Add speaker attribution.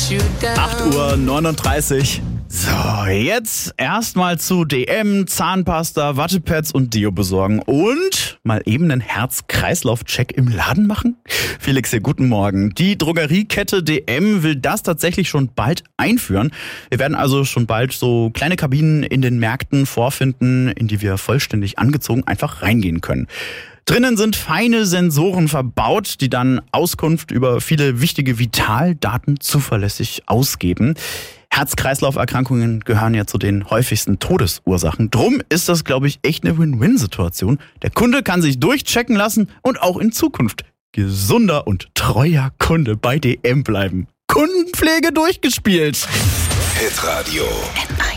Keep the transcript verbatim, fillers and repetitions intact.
Speaker 1: acht Uhr neununddreißig. So, jetzt erstmal zu D M, Zahnpasta, Wattepads und Deo besorgen und mal eben einen Herz-Kreislauf-Check im Laden machen. Felix hier, guten Morgen. Die Drogeriekette D M will das tatsächlich schon bald einführen. Wir werden also schon bald so kleine Kabinen in den Märkten vorfinden, in die wir vollständig angezogen einfach reingehen können. Drinnen sind feine Sensoren verbaut, die dann Auskunft über viele wichtige Vitaldaten zuverlässig ausgeben. Herz-Kreislauf-Erkrankungen gehören ja zu den häufigsten Todesursachen. Drum ist das, glaube ich, echt eine Win-Win-Situation. Der Kunde kann sich durchchecken lassen und auch in Zukunft gesunder und treuer Kunde bei D M bleiben. Kundenpflege durchgespielt.
Speaker 2: Hitradio.